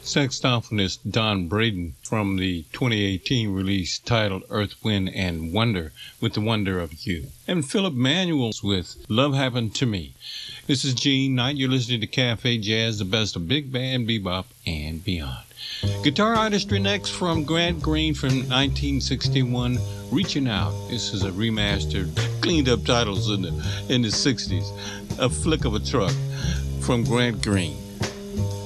Saxophonist Don Braden from the 2018 release titled Earth, Wind, and Wonder with The Wonder of You. And Philip Manuels with Love Happened to Me. This is Gene Knight. You're listening to Cafe Jazz, the best of big band, bebop, and beyond. Guitar artistry next from Grant Green from 1961, Reaching Out. This is a remastered, cleaned up titles in the 60s. A Flick of a Truck from Grant Green.